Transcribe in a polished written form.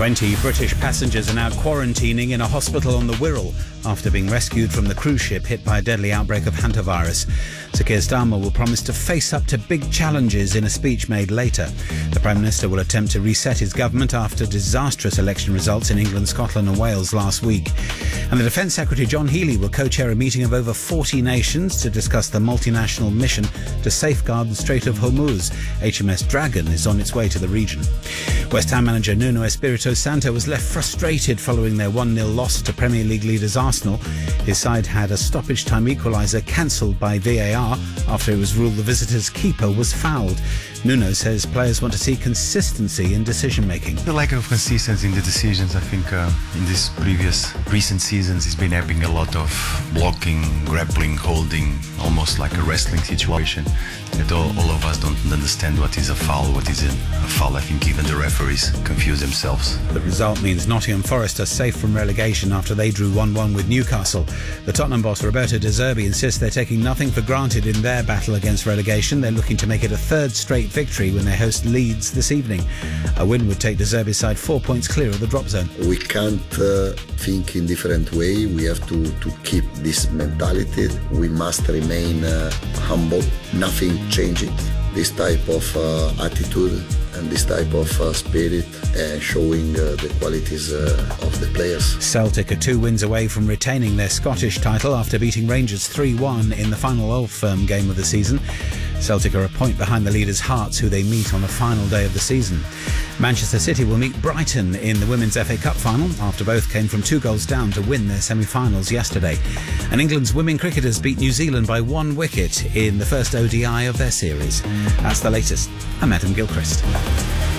20 British passengers are now quarantining in a hospital on the Wirral after being rescued from the cruise ship hit by a deadly outbreak of hantavirus. Sir Keir Starmer will promise to face up to big challenges in a speech made later. The Prime Minister will attempt to reset his government after disastrous election results in England, Scotland and Wales last week. And the Defence Secretary John Healey will co-chair a meeting of over 40 nations to discuss the multinational mission to safeguard the Strait of Hormuz. HMS Dragon is on its way to the region. West Ham manager Nuno Espirito Santo was left frustrated following their 1-0 loss to Premier League leaders Arsenal. His side had a stoppage time equaliser cancelled by VAR after it was ruled the visitors' keeper was fouled. Nuno says players want to see consistency in decision-making. The lack of consistency in the decisions, I think, in these recent seasons, has been having a lot of blocking, grappling, holding, almost like a wrestling situation. That all of us don't understand what is a foul, what is a foul. I think even the referees confuse themselves. The result means Nottingham Forest are safe from relegation after they drew 1-1 with Newcastle. The Tottenham boss Roberto De Zerbi insists they're taking nothing for granted in their battle against relegation. They're looking to make it a third straight victory when they host Leeds this evening. A win would take De Zerbi's side 4 points clear of the drop zone. We can't think in different way. We have to keep this mentality. We must remain humble. Nothing changing. This type of attitude and this type of spirit showing the qualities of the players. Celtic are 2 wins away from retaining their Scottish title after beating Rangers 3-1 in the final Old Firm game of the season. Celtic are a point behind the leaders Hearts, who they meet on the final day of the season. Manchester City will meet Brighton in the Women's FA Cup final after both came from 2 goals down to win their semi-finals yesterday. And England's women cricketers beat New Zealand by 1 wicket in the first ODI of their series. That's the latest. I'm Adam Gilchrist.